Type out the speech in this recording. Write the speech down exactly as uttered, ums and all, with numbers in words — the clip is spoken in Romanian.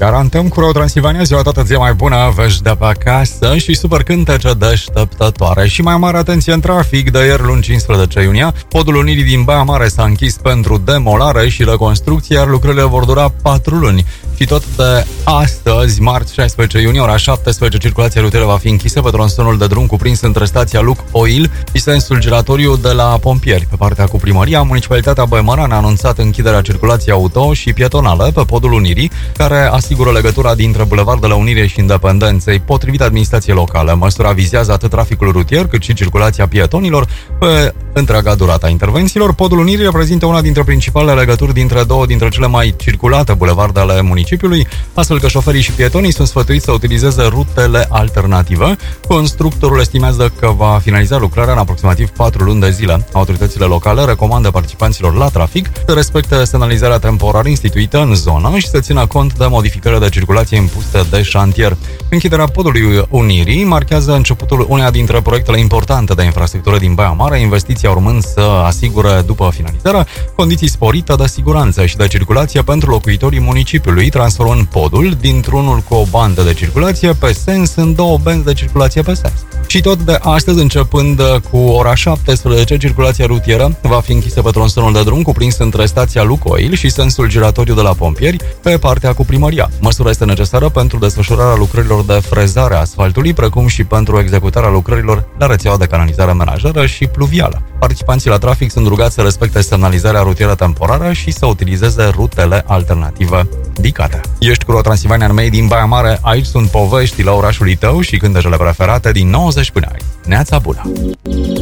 garantăm cu Transilvania, ziua toată zi mai bună, vești de pe acasă și super cântece deșteptătoare. Și mai mare atenție în trafic, de ieri luni cincisprezece iunie, podul Unirii din Baia Mare s-a închis pentru demolare și reconstrucție, iar lucrările vor dura patru luni. Și tot de astăzi, marți șaisprezece iunie, ora șaptesprezece, circulația rutieră va fi închisă pe tronsonul de drum cuprins între stația Luc Oil și sensul giratoriu de la Pompieri. Pe partea cu primăria, Municipalitatea Băimăran a anunțat închiderea circulației auto și pietonală pe podul Unirii, care asigură legătura dintre Bulevardele Unirii și Independenței, potrivit administrației locale. Măsura vizează atât traficul rutier, cât și circulația pietonilor pe întreaga durata intervențiilor. Podul Unirii reprezintă una dintre principalele legături dintre două dintre cele mai circulate bulevarde ale municipiului, astfel că șoferii și pietonii sunt sfătuiți să utilizeze rutele alternative. Constructorul estimează că va finaliza lucrarea în aproximativ patru luni de zile. Autoritățile locale recomandă participanților la trafic să respecte semnalizarea temporară instituită în zonă și să țină cont de modificările de circulație impuse de șantier. Închiderea podului Unirii marchează începutul uneia dintre proiectele importante de infrastructură din Baia Mare, investiția urmând să asigure, după finalizare, condiții sporite de siguranță și de circulație pentru locuitorii municipiului, transformând podul dintr-unul cu o bandă de circulație pe sens în două benzi de circulație pe sens. Și tot de astăzi, începând cu ora șaptesprezece, circulația rutieră va fi închisă pe tronsonul de drum cuprins între stația Luc Oil și sensul giratoriu de la Pompieri, pe partea cu primăria. Măsura este necesară pentru desfășurarea lucrărilor de frezare a asfaltului, precum și pentru executarea lucrărilor la rețeaua de canalizare menajeră și pluvială. Participanții la trafic sunt rugați să respecte semnalizarea rutieră temporară și să utilizeze rutele alternative indicate. Ești cu Transilvania în mei din Baia Mare, aici sunt poveștile orașului tău și cântecele preferate din nouăzeci până aici. Neața bună!